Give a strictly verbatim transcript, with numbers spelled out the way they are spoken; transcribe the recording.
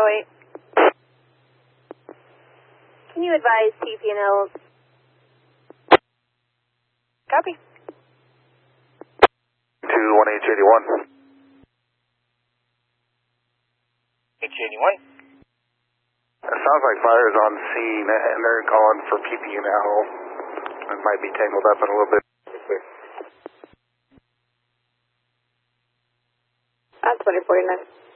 eight. Can you advise T P and L? Copy. two one H eighty-one. H eighty-one. It sounds like fire's on scene, and they're calling for P P and L. It might be tangled up in a little bit. That's twenty forty-nine.